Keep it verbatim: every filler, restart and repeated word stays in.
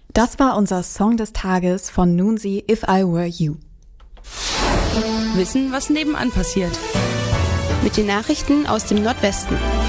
Das war unser Song des Tages von Noonzy, If I Were You. Wissen, was nebenan passiert. Mit den Nachrichten aus dem Nordwesten.